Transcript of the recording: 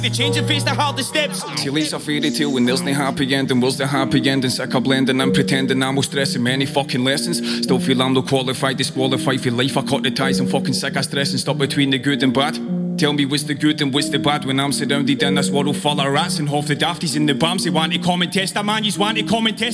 The change and face the hardest steps. See, life's a fairy tale when there's no happy ending. Where's the happy ending? Sick of blending and pretending. I'm more stressing many fucking lessons. Still feel I'm no qualified, disqualified for life. I cut the ties, I'm fucking sick of stressing. Stuck between the good and bad. Tell me what's the good and what's the bad when I'm surrounded in this world full of rats and half the dafties in the bums. They want to come and test a man, you want to come and test.